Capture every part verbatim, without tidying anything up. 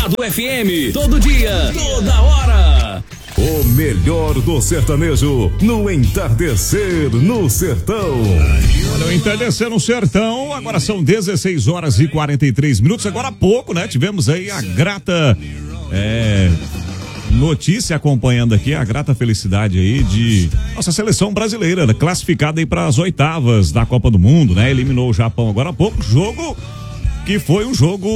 Dourado F M, todo dia, toda hora. O melhor do sertanejo no entardecer no sertão. Olha, o entardecer no sertão, agora são dezesseis horas e quarenta e três minutos. Agora há pouco, né? Tivemos aí a grata é, notícia acompanhando aqui, a grata felicidade aí de nossa seleção brasileira, classificada aí para as oitavas da Copa do Mundo, né? Eliminou o Japão agora há pouco, jogo que foi um jogo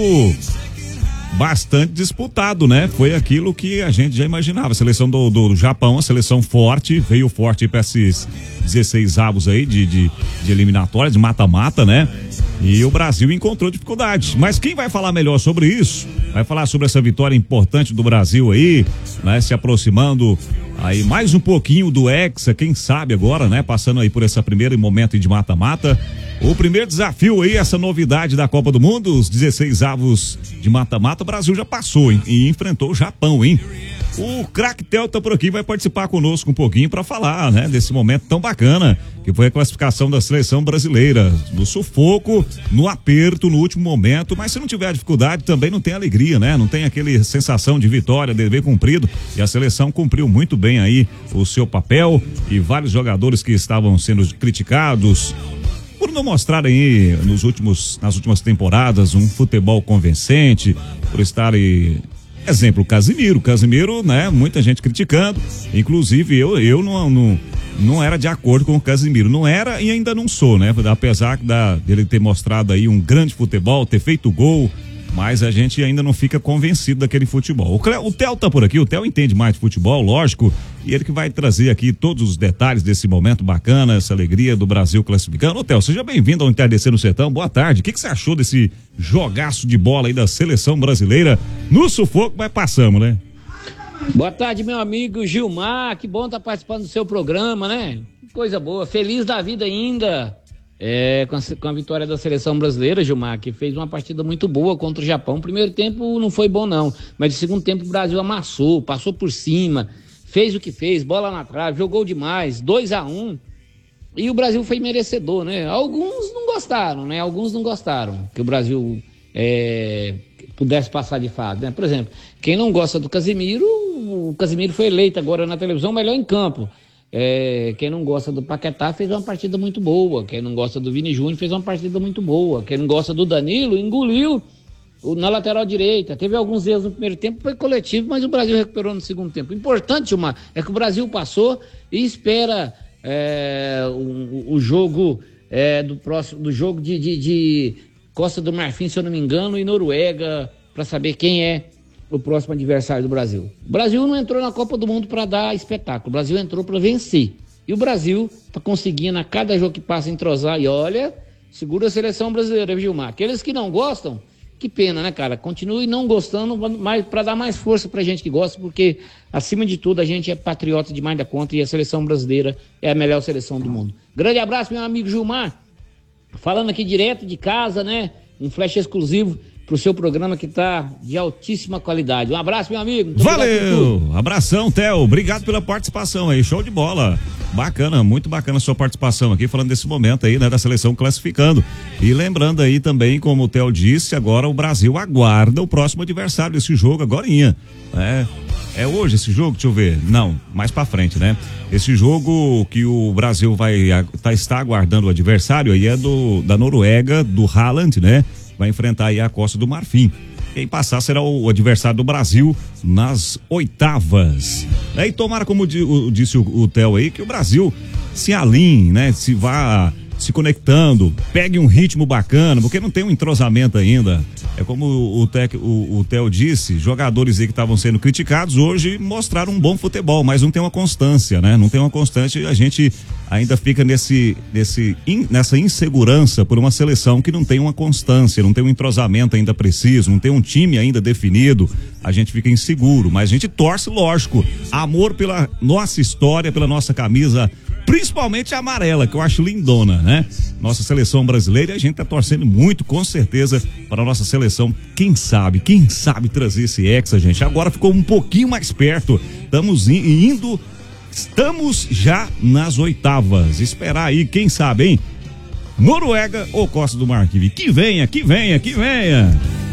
bastante disputado, né? Foi aquilo que a gente já imaginava. A seleção do, do Japão, a seleção forte, veio forte para esses dezesseis avos aí de, de, de eliminatória, de mata-mata, né? E o Brasil encontrou dificuldade. Mas quem vai falar melhor sobre isso? Vai falar sobre essa vitória importante do Brasil aí, né? Se aproximando aí mais um pouquinho do Hexa, quem sabe agora, né? Passando aí por esse primeiro momento de mata-mata. O primeiro desafio aí, essa novidade da Copa do Mundo, os dezesseis avos de mata-mata, o Brasil já passou, hein? E enfrentou o Japão, hein? O craque Theo tá por aqui, vai participar conosco um pouquinho para falar, né? Desse momento tão bacana, que foi a classificação da seleção brasileira, no sufoco, no aperto, no último momento, mas se não tiver dificuldade, também não tem alegria, né? Não tem aquele sensação de vitória, dever cumprido, e a seleção cumpriu muito bem aí o seu papel, e vários jogadores que estavam sendo criticados por não mostrar aí nos últimos, nas últimas temporadas um futebol convincente, por estarem, exemplo, Casimiro, Casimiro, né, muita gente criticando, inclusive eu, eu não, não, não era de acordo com o Casimiro, não era e ainda não sou, né, apesar da, dele ter mostrado aí um grande futebol, ter feito gol, mas a gente ainda não fica convencido daquele futebol. O, Cle, o Theo tá por aqui, o Theo entende mais de futebol, lógico, e ele que vai trazer aqui todos os detalhes desse momento bacana, essa alegria do Brasil classificando. Ô Theo, seja bem-vindo ao Entardecer no Sertão, boa tarde. O que, que você achou desse jogaço de bola aí da seleção brasileira? No sufoco, mas passamos, né? Boa tarde, meu amigo Gilmar, que bom estar participando do seu programa, né? Coisa boa, feliz da vida ainda. É, com a, com a vitória da seleção brasileira, Gilmar, que fez uma partida muito boa contra o Japão. O primeiro tempo não foi bom não, mas no segundo tempo o Brasil amassou, passou por cima, fez o que fez, bola na trave, jogou demais, dois a um, e o Brasil foi merecedor, né? Alguns não gostaram, né? Alguns não gostaram que o Brasil é, pudesse passar de fase, né? Por exemplo, quem não gosta do Casimiro, o Casimiro foi eleito agora na televisão melhor em campo. É, quem não gosta do Paquetá fez uma partida muito boa, quem não gosta do Vini Júnior fez uma partida muito boa, quem não gosta do Danilo engoliu na lateral direita, teve alguns erros no primeiro tempo, foi coletivo, mas o Brasil recuperou no segundo tempo. O importante, Gilmar, é que o Brasil passou e espera é, o, o jogo é, do próximo, do jogo de, de, de Costa do Marfim, se eu não me engano, e Noruega, para saber quem é o próximo adversário do Brasil. O Brasil não entrou na Copa do Mundo para dar espetáculo, o Brasil entrou para vencer. E o Brasil está conseguindo a cada jogo que passa entrosar, e olha, segura a seleção brasileira, viu, Gilmar? Aqueles que não gostam, que pena, né, cara? Continue não gostando, mas para dar mais força pra gente que gosta, porque acima de tudo a gente é patriota demais da conta e a seleção brasileira é a melhor seleção do mundo. Grande abraço, meu amigo Gilmar. Falando aqui direto de casa, né? Um flash exclusivo pro seu programa que tá de altíssima qualidade. Um abraço, meu amigo. Muito Valeu! Abração, Theo. Obrigado pela participação aí. Show de bola. Bacana, muito bacana a sua participação aqui, falando desse momento aí, né, da seleção classificando. E lembrando aí também, como o Theo disse, agora o Brasil aguarda o próximo adversário desse jogo agorinha. É, é hoje esse jogo? Deixa eu ver. Não, mais pra frente, né? Esse jogo que o Brasil vai tá, está aguardando o adversário aí é do, da Noruega, do Haaland, né? Vai enfrentar aí a Costa do Marfim. Quem passar será o adversário do Brasil nas oitavas. E tomara, como disse o Theo aí, que o Brasil se alinhe, né? Se vá se conectando, pegue um ritmo bacana, porque não tem um entrosamento ainda. É como o, tec, o, o Theo disse, jogadores aí que estavam sendo criticados hoje mostraram um bom futebol, mas não tem uma constância, né? Não tem uma constância e a gente ainda fica nesse, nesse, in, nessa insegurança por uma seleção que não tem uma constância, não tem um entrosamento ainda preciso, não tem um time ainda definido, a gente fica inseguro, mas a gente torce, lógico, amor pela nossa história, pela nossa camisa, principalmente a amarela, que eu acho lindona, né? Nossa seleção brasileira, e a gente tá torcendo muito, com certeza, para a nossa seleção, quem sabe, quem sabe trazer esse hexa, gente. Agora ficou um pouquinho mais perto, estamos indo, estamos já nas oitavas, esperar aí, quem sabe, hein? Noruega ou Costa do Marfim, que venha, que venha, que venha!